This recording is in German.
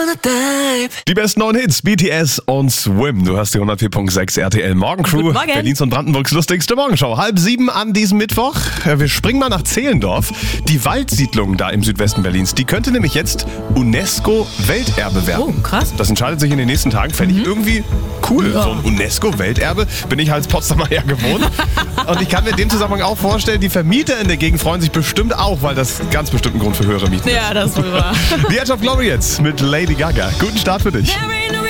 Die besten neuen Hits, BTS und Swim. Du hast die 104.6 RTL Morgencrew. Guten Morgen. Berlins und Brandenburgs lustigste Morgenshow. 6:30 an diesem Mittwoch. Wir springen mal nach Zehlendorf. Die Waldsiedlung da im Südwesten Berlins, die könnte nämlich jetzt UNESCO-Welterbe werden. Oh, krass. Das entscheidet sich in den nächsten Tagen. Fände ich irgendwie cool. Ja. So ein UNESCO-Welterbe bin ich als Potsdamer ja gewohnt. Und ich kann mir in dem Zusammenhang auch vorstellen, die Vermieter in der Gegend freuen sich bestimmt auch, weil das ganz bestimmt ein Grund für höhere Mieten ist. Ja, das ist wohl wahr. The Edge of Glory jetzt mit Lady Gaga. Guten Start für dich.